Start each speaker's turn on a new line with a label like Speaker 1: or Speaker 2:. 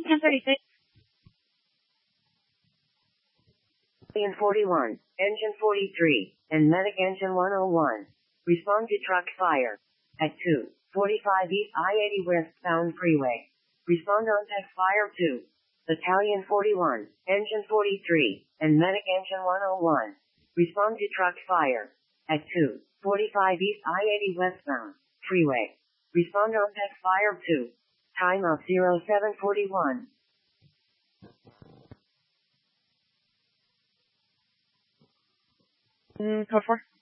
Speaker 1: 1036.
Speaker 2: Alien 41, Engine 43, and Medic Engine 101. Respond to truck fire. At 2:45 East I-80 westbound freeway. Respond on tech fire to Battalion 41, Engine 43, and Medic Engine 101. Respond to truck fire. At 2:45 East I-80 westbound freeway. Respond on tech fire to time of 0741.
Speaker 1: Code 4.